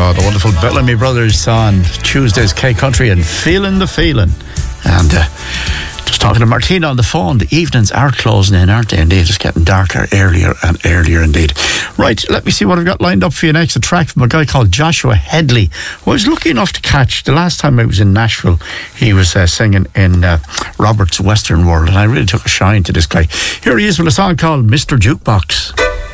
The wonderful Bellamy Brothers on Tuesday's K Country and Feeling the Feeling. And just talking to Martina on the phone, the evenings are closing in, aren't they? Indeed, it's getting darker earlier and earlier indeed. Right, let me see what I've got lined up for you next. A track from a guy called Joshua Headley, who I was lucky enough to catch the last time I was in Nashville. He was singing in Robert's Western World, and I really took a shine to this guy. Here he is with a song called Mr. Jukebox.